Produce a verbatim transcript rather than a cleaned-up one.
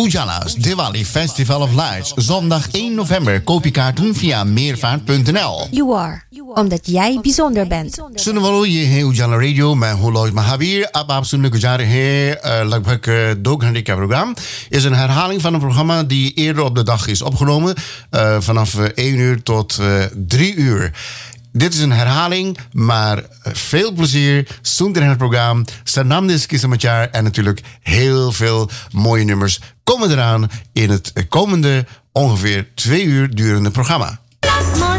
Ujala's Diwali Festival of Lights. Zondag één november. Koop je kaarten via meervaart punt n l. You are. Omdat jij bijzonder bent. सुनने वालों ये है उजाला रेडियो. मैं हूँ लॉयड महावीर. अब आप सुनने को जा रहे हैं लगभग दो घंटे का programme. Is een herhaling van een programma die eerder op de dag is opgenomen. Uh, vanaf één uur tot uh, drie uur. Dit is een herhaling, maar veel plezier. Sunter in het programma. Sanamdes Kisamachaar. En natuurlijk heel veel mooie nummers komen eraan in het komende ongeveer twee uur durende programma.